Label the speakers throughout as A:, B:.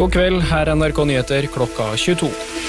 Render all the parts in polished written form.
A: God kveld, her er NRK Nyheter klokka 22.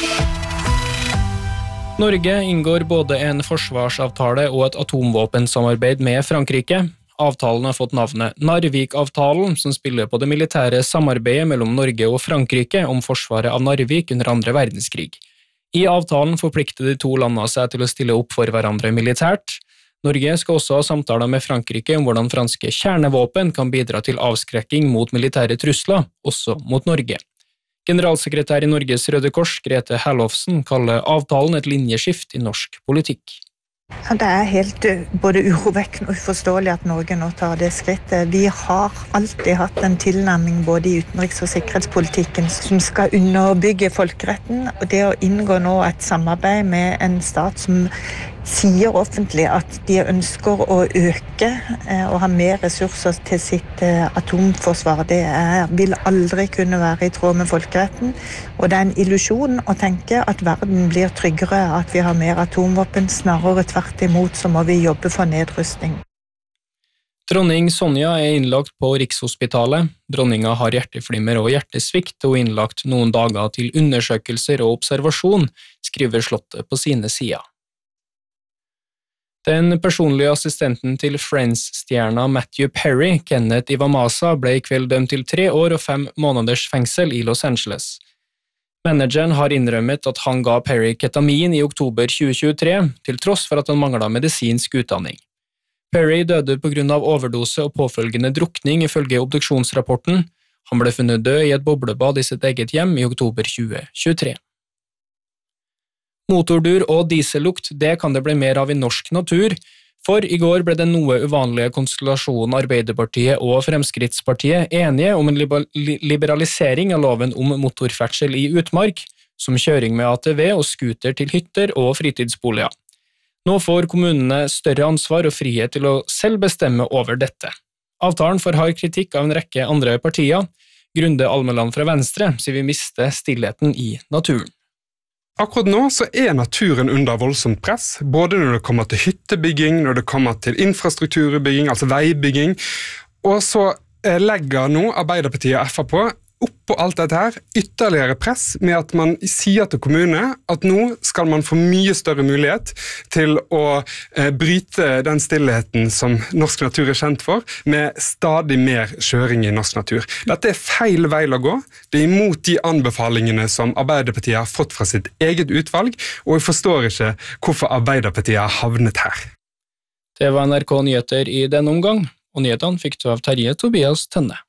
A: Norge inngår både en forsvarsavtale og et atomvåpensamarbeid med Frankrike. Avtalen har fått navnet Narvik-avtalen, som spiller på det militære samarbeidet mellom Norge og Frankrike om forsvaret av Narvik under andre verdenskrig. I avtalen forplikter de to landene seg til å stille opp for hverandre militært. Norge skal også ha samtaler med Frankrike om hvordan franske kjernevåpen kan bidra til avskrekking mot militære trusler, også mot Norge. Generalsekretær i Norges Røde Kors, Grete Herlofsen, kaller avtalen et linjeskift i norsk politikk.
B: Ja, det er helt både urovekkende og uforståelig at Norge nå tar det skrittet. Vi har alltid hatt en tilnærming både i utenriks- og sikkerhetspolitikken som skal underbygge folkeretten, og det å inngå nå et samarbeid med en stat som sier offentlig at de ønsker å øke og ha mer ressurser til sitt atomforsvar, det vil aldri kunne være i tråd med folkeretten, og det er en illusjon å tenke at verden blir tryggere, at vi har mer atomvåpen, snarere tvert imot så må vi jobbe for nedrustning.
A: Dronning Sonja er innlagt på Rikshospitalet. Dronninga har hjerteflimmer og hjertesvikt og innlagt noen dager til undersøkelser og observasjon, skriver Slottet på sine sider. Den personlige assistenten til Friends-stjerna Matthew Perry, Kenneth Iwamasa, ble i kveld dømt til 3 år og 5 måneders fengsel i Los Angeles. Manageren har innrømmet at han ga Perry ketamin i oktober 2023, til tross for at han manglet medisinsk utdanning. Perry døde på grunn av overdose og påfølgende drukning ifølge obduksjonsrapporten. Han ble funnet død i et boblebad i sitt eget hjem i oktober 2023. Motordur og diesellukt, det kan det bli mer av i norsk natur, for i går ble den noe uvanlige konstellasjonen Arbeiderpartiet og Fremskrittspartiet enige om en liberalisering av loven om motorferdsel i utmark, som kjøring med ATV og scooter til hytter og fritidsboliger. Nå får kommunene større ansvar og frihet til å selv bestemme over dette. Avtalen får hard kritikk av en rekke andre partier. Grunde Almeland fra Venstre sier vi mister stillheten i naturen.
C: Akkurat nå så er naturen under voldsomt press, både når det kommer til hyttebygging, når det kommer til infrastrukturbygging, altså veibygging, og så legger nå Arbeiderpartiet og FrP oppå alt dette her ytterligere press med at man sier til kommunene at nå skal man få mye større mulighet til å bryte den stillheten som norsk natur er kjent for, med stadig mer kjøring i norsk natur. Dette er feil vei å gå. Det er imot de anbefalingene som Arbeiderpartiet har fått fra sitt eget utvalg, og jeg forstår ikke hvorfor Arbeiderpartiet har havnet her.
A: Det var NRK Nyheter i denne omgang, og nyhetene fikk du av Terje Tobias Tønne.